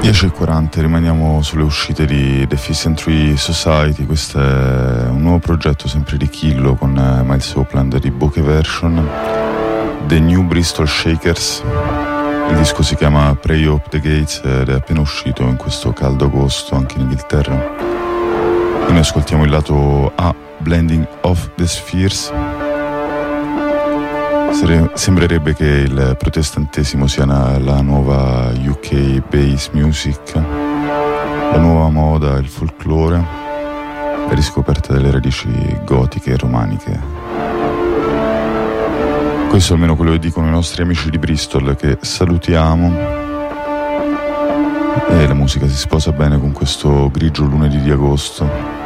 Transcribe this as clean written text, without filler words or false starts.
10:40, rimaniamo sulle uscite di Deficient Tree Society. Questo è un nuovo progetto sempre di Killo con Miles Opland di Bokeh Version, The New Bristol Shakers. Il disco si chiama Pray Up the Gates ed è appena uscito in questo caldo agosto anche in Inghilterra. E noi ascoltiamo il lato A, Blending of the Spheres. Sembrerebbe che il protestantesimo sia la nuova UK bass music, la nuova moda, il folklore, la riscoperta delle radici gotiche e romaniche. Questo è almeno quello che dicono i nostri amici di Bristol, che salutiamo. E la musica si sposa bene con questo grigio lunedì di agosto.